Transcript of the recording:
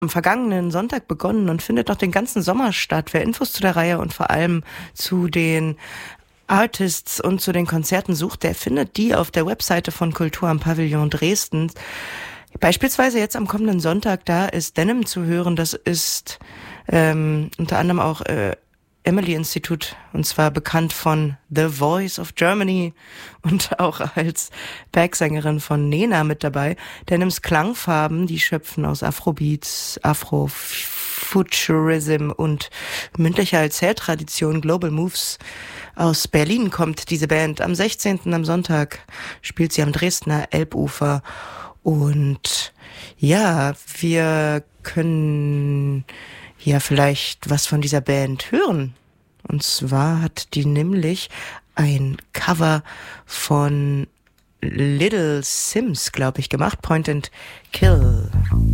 am vergangenen Sonntag begonnen und findet noch den ganzen Sommer statt. Wer Infos zu der Reihe und vor allem zu den Artists und zu den Konzerten sucht, der findet die auf der Webseite von Kultur am Pavillon Dresden. Beispielsweise jetzt am kommenden Sonntag, da ist Denim zu hören. Das ist unter anderem auch Emily-Institut, und zwar bekannt von The Voice of Germany und auch als Backsängerin von Nena mit dabei. Denims Klangfarben, die schöpfen aus Afrobeats, Afrofuturism und mündlicher Erzähltradition. Global Moves aus Berlin kommt diese Band. Am 16. am Sonntag spielt sie am Dresdner Elbufer. Und ja, wir können ja vielleicht was von dieser Band hören. Und zwar hat die nämlich ein Cover von Little Sims, glaube ich, gemacht. Point and Kill.